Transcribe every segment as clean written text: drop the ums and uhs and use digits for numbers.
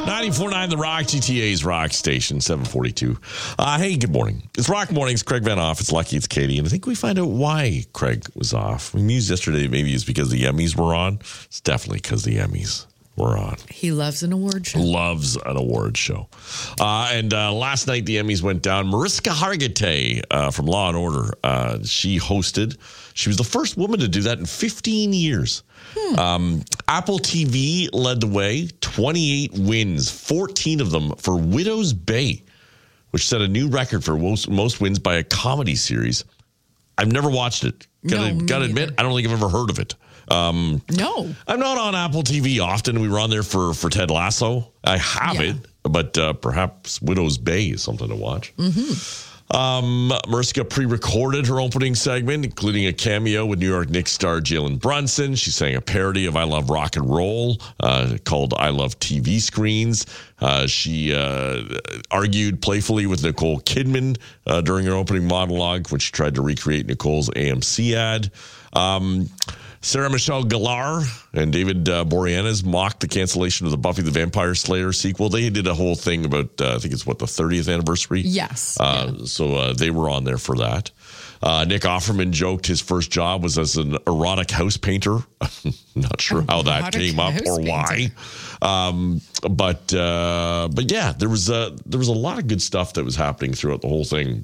94.9 The Rock, GTA's Rock Station, 742. Hey, good morning. It's Rock Mornings. Craig Van Off. It's Lucky. It's Katie. And I think we find out why Craig was off. We mused yesterday maybe it's because the Emmys were on. It's definitely because the Emmys were on. He loves an award show. Loves an award show. And last night, the Emmys went down. Mariska Hargitay from Law & Order, she hosted. She was the first woman to do that in 15 years. Apple TV led the way, 28 wins, 14 of them for Widow's Bay, which set a new record for most wins by a comedy series. I've never watched it. Gotta admit, I don't think I've ever heard of it. No. I'm not on Apple TV often. We were on there for Ted Lasso. I have it, but perhaps Widow's Bay is something to watch. Mariska pre-recorded her opening segment, including a cameo with New York Knicks star Jalen Brunson. She sang a parody of I Love Rock and Roll called I Love TV Screens. She argued playfully with Nicole Kidman during her opening monologue when she tried to recreate Nicole's AMC ad. Sarah Michelle Gellar and David Boreanaz mocked the cancellation of the Buffy the Vampire Slayer sequel. They did a whole thing about, I think it's the 30th anniversary? Yes. So they were on there for that. Nick Offerman joked his first job was as an erotic house painter. Not sure how that came up or why. But yeah, there was a lot of good stuff that was happening throughout the whole thing.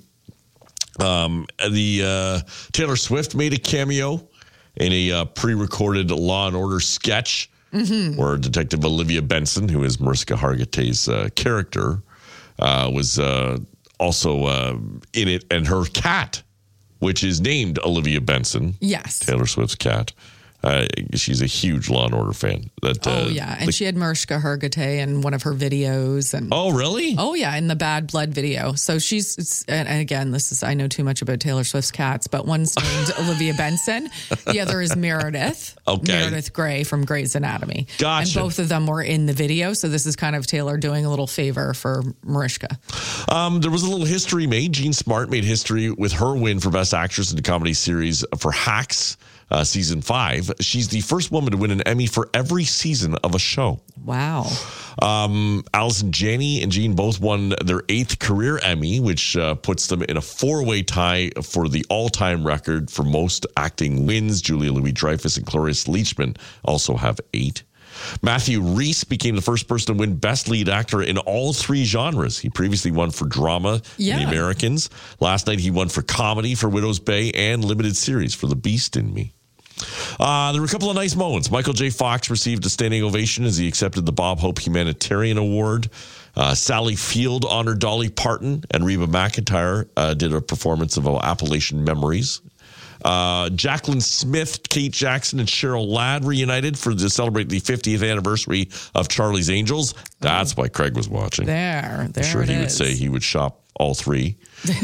Taylor Swift made a cameo in a pre-recorded Law & Order sketch where Detective Olivia Benson, who is Mariska Hargitay's character, was also in it, and her cat, which is named Olivia Benson. Yes. Taylor Swift's cat. She's a huge Law & Order fan. And she had Mariska Hargitay in one of her videos. And oh, really? Oh, yeah, in the Bad Blood video. So and again, I know too much about Taylor Swift's cats, but one's named Olivia Benson. The other is Meredith. Okay. Meredith Grey from Grey's Anatomy. Gotcha. And both of them were in the video. So this is kind of Taylor doing a little favor for Mariska. There was a little history made. Jean Smart made history with her win for Best Actress in a Comedy Series for Hacks. Season 5. She's the first woman to win an Emmy for every season of a show. Wow. Allison Janney and Jean both won their 8th career Emmy, which puts them in a 4-way tie for the all-time record for most acting wins. Julia Louis-Dreyfus and Cloris Leachman also have 8. Matthew Rhys became the first person to win Best Lead Actor in all 3 genres. He previously won for drama in The Americans. Last night he won for comedy for Widow's Bay and limited series for The Beast in Me. There were a couple of nice moments. Michael J. Fox received a standing ovation as he accepted the Bob Hope Humanitarian Award. Sally Field honored Dolly Parton, and Reba McEntire did a performance of Appalachian Memories. Jacqueline Smith, Kate Jackson, and Cheryl Ladd reunited to celebrate the 50th anniversary of Charlie's Angels. That's why Craig was watching. I'm sure he would say he would shop all 3.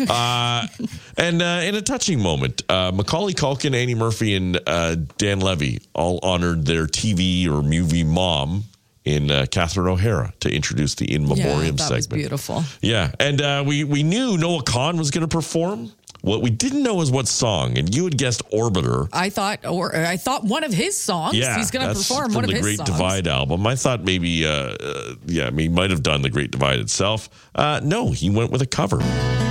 And in a touching moment, Macaulay Culkin, Annie Murphy, and Dan Levy all honored their TV or movie mom in Catherine O'Hara to introduce the In Memoriam segment. That was beautiful. Yeah, and we knew Noah Kahan was going to perform. What we didn't know is what song, and you had guessed Orbiter. I thought one of his songs. Yeah, he's going to perform one of his songs. from the Great Divide album. I thought maybe, he might have done the Great Divide itself. No, he went with a cover.